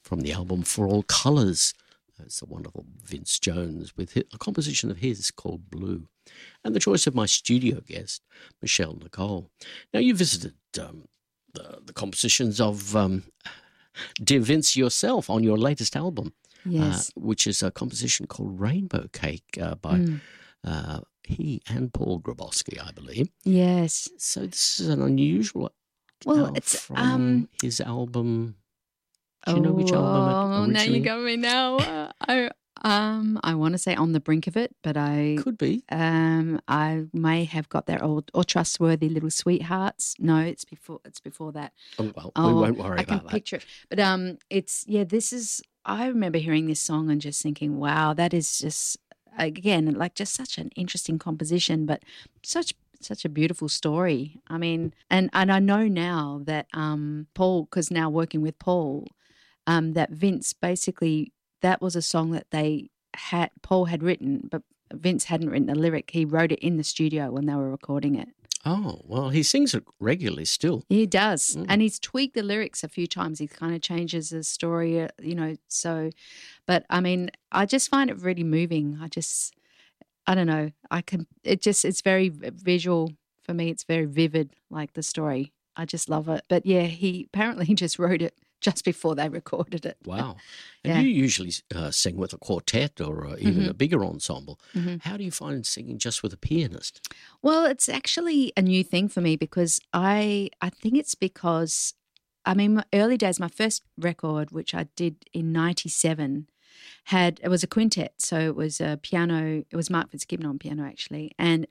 from the album For All Colours. It's the wonderful Vince Jones with a composition of his called Blue. And the choice of my studio guest, Michelle Nicole. Now, you visited the compositions of dear Vince yourself on your latest album, Yes. which is a composition called Rainbow Cake by he and Paul Grabowski, I believe. Yes. So this is an unusual It's from his album. Do you know which album it Oh, now originally? you got me now. I want to say On the Brink of It, but I Could be. I may have got that or Trustworthy Little Sweethearts. No, it's before that. Oh, well, we won't worry I can about that. picture it. But this is I remember hearing this song and just thinking, wow, that is just again like just such an interesting composition, but such a beautiful story. I mean, and I know now that Paul, because now working with Paul, that Vince basically that was a song that Paul had written, but Vince hadn't written the lyric. He wrote it in the studio when they were recording it. Oh, well, he sings it regularly still. He does, and he's tweaked the lyrics a few times. He kind of changes the story, So, but I mean, I just find it really moving. I don't know. It's very visual for me. It's very vivid, like the story. I just love it. But yeah, he apparently just wrote it just before they recorded it. Wow. And you usually sing with a quartet or even a bigger ensemble. How do you find singing just with a pianist? Well, it's actually a new thing for me because I think it's because, I mean, my early days, my first record, which I did in 97, it was a quintet. So it was a piano, it was Mark Fitzgibbon on piano actually, and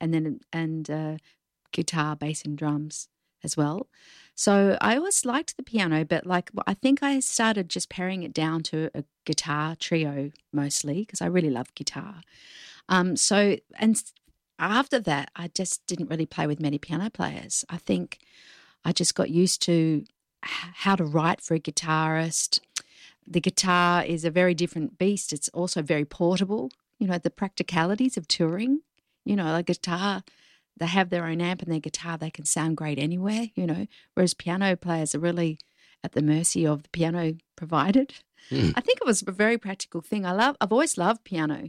guitar, bass and drums as well. So I always liked the piano, but I think I started just paring it down to a guitar trio mostly because I really love guitar. So after that, I just didn't really play with many piano players. I think I just got used to how to write for a guitarist. The guitar is a very different beast. It's also very portable. The practicalities of touring, a guitar, they have their own amp and their guitar, they can sound great anywhere, whereas piano players are really at the mercy of the piano provided. I think it was a very practical thing. I've always loved piano.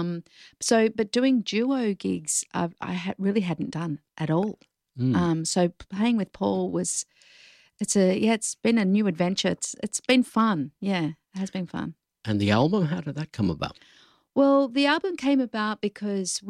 But doing duo gigs, really hadn't done at all. So playing with Paul it's been a new adventure. It's been fun. Yeah, it has been fun. And the album, how did that come about? Well, the album came about because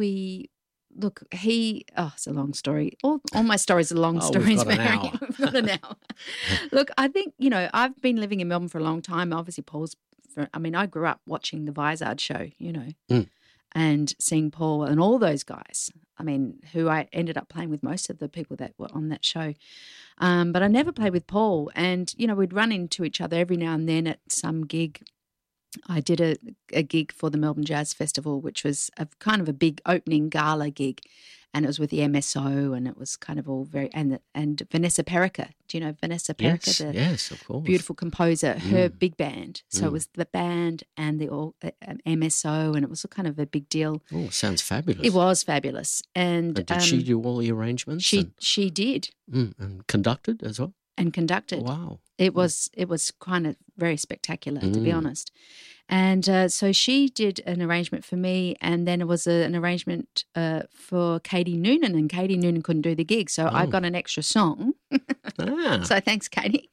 it's a long story. All my stories are long stories. We've got an hour. We've got an hour. Look, I think, I've been living in Melbourne for a long time. Obviously, I grew up watching the Vizard show, and seeing Paul and all those guys, who I ended up playing with most of the people that were on that show. But I never played with Paul. And, we'd run into each other every now and then at some gig. I did a gig for the Melbourne Jazz Festival, which was a kind of a big opening gala gig, and it was with the MSO, and it was kind of all very and Vanessa Perica. Do you know Vanessa Perica? Yes, of course. Beautiful composer, her big band. So it was the band and the MSO, and it was kind of a big deal. Oh, sounds fabulous. It was fabulous, and did she do all the arrangements? She did, and conducted as well. And conducted. Wow. It was kind of very spectacular, to be honest. And so she did an arrangement for me, and then it was an arrangement for Katie Noonan, and Katie Noonan couldn't do the gig, so I got an extra song. So thanks, Katie.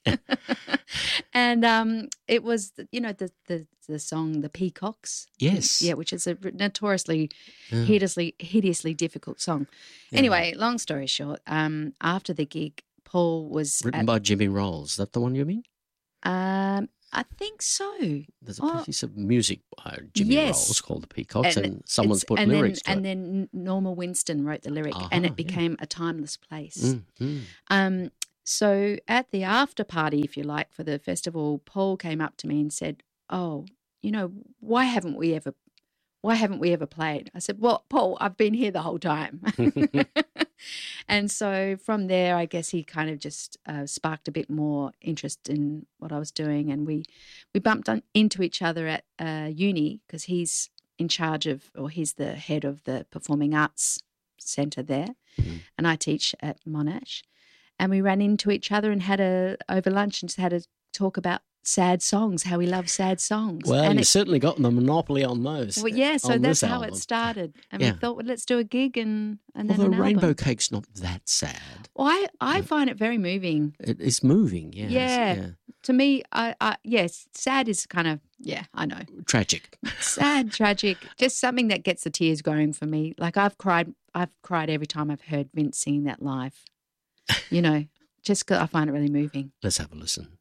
And it was, the song "The Peacocks." Yes. Yeah, which is a notoriously hideously difficult song. Yeah. Anyway, long story short, after the gig, Paul was written by Jimmy Rolls. Is that the one you mean? I think so. There's a piece of music by Jimmy Rolls called The Peacocks, and someone's put lyrics to it. And then Norma Winston wrote the lyric, and it became A Timeless Place. So at the after party, if you like, for the festival, Paul came up to me and said, "Oh, why haven't we ever played?" I said, "Well, Paul, I've been here the whole time." And so from there, I guess he kind of just sparked a bit more interest in what I was doing, and we bumped into each other at uni because he's in charge of, or he's the head of the Performing Arts Centre there, and I teach at Monash. And we ran into each other and over lunch and just had a talk about sad songs, how he loves sad songs. Well, and you certainly got the monopoly on those. well, yeah, so on that's this how album. it started. And Yeah. we thought, well, let's do a gig and then Although an album. Rainbow Cake's not that sad. Well, I find it very moving. It's moving, yes. Yeah. To me, yes, sad is kind of, yeah, I know. Tragic. Sad, tragic, just something that gets the tears going for me. Like I've cried every time I've heard Vince singing that live, you know, just 'cause I find it really moving. Let's have a listen.